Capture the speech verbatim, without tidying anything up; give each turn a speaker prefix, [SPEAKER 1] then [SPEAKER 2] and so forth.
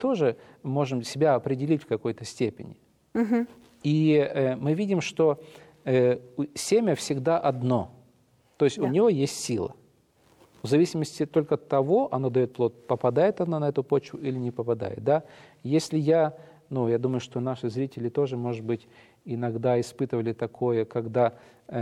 [SPEAKER 1] тоже можем себя определить в какой-то степени.
[SPEAKER 2] Угу.
[SPEAKER 1] И э, мы видим, что э, семя всегда одно, то есть
[SPEAKER 2] Да.
[SPEAKER 1] у него есть сила. В зависимости только от того, оно дает плод, попадает оно на эту почву или не попадает. Да? Если я, ну, я думаю, что наши зрители тоже, может быть, иногда испытывали такое, когда